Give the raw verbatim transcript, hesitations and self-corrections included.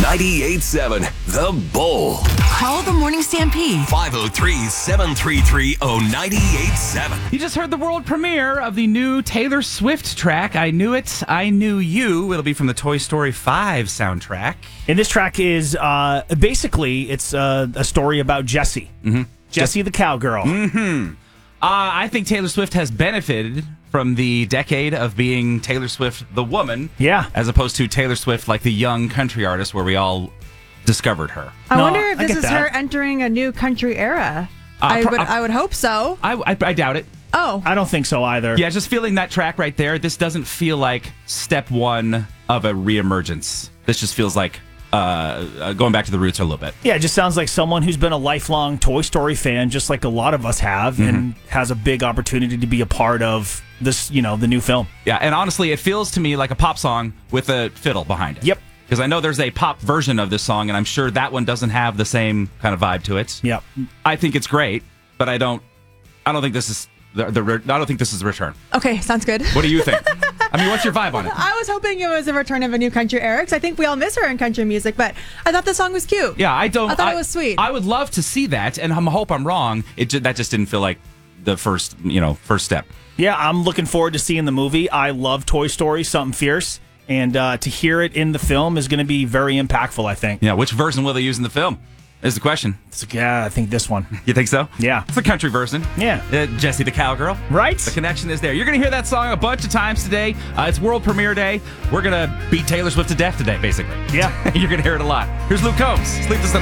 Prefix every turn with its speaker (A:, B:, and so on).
A: ninety-eight point seven The Bull.
B: Call the Morning Stampede.
A: five oh three, seven three three, oh nine eight seven.
C: You just heard the world premiere of the new Taylor Swift track, I Knew It, I Knew You. It'll be from the Toy Story five soundtrack.
D: And this track is uh, basically, it's uh, a story about Jessie.
C: Mm-hmm.
D: Jessie the cowgirl.
C: Mm-hmm. Uh, I think Taylor Swift has benefited from the decade of being Taylor Swift the woman.
D: Yeah.
C: As opposed to Taylor Swift like the young country artist where we all discovered her.
E: I
D: No,
E: wonder if
D: I
E: this
D: get
E: is
D: that.
E: her entering a new country era.
C: Uh,
E: I
C: pro-
E: would
C: uh,
E: I would hope so.
C: I, I, I doubt it.
E: Oh.
D: I don't think so either.
C: Yeah, just feeling that track right there, this doesn't feel like step one of a reemergence. This just feels like uh, uh, going back to the roots a little bit.
D: Yeah, it just sounds like someone who's been a lifelong Toy Story fan, just like a lot of us have,
C: Mm-hmm.
D: and has a big opportunity to be a part of this, you know, the new film.
C: Yeah, and honestly, it feels to me like a pop song with a fiddle behind it.
D: Yep.
C: Because I know there's a pop version of this song, and I'm sure that one doesn't have the same kind of vibe to it.
D: Yep.
C: I think it's great, but I don't. I don't think this is the. the I don't think this is the return.
E: Okay, sounds good.
C: What do you think? I mean, what's your vibe on it?
E: I was hoping it was a return of a new country era because I think we all miss her in country music, but I thought the song was cute.
C: Yeah, I don't.
E: I thought it was sweet.
C: I would love to see that, and I hope I'm wrong. It ju- that just didn't feel like the first, you know, first step.
D: Yeah, I'm looking forward to seeing the movie. I love Toy Story, something fierce. And uh, to hear it in the film is going to be very impactful, I think.
C: Yeah, which version will they use in the film? Is the question.
D: It's like, yeah, I think this one.
C: You think so?
D: Yeah.
C: It's a country version.
D: Yeah.
C: Uh, Jessie the cowgirl.
D: Right?
C: The connection is there. You're going to hear that song a bunch of times today. Uh, it's world premiere day. We're going to beat Taylor Swift to death today, basically.
D: Yeah.
C: You're going to hear it a lot. Here's Luke Combs. Sleep this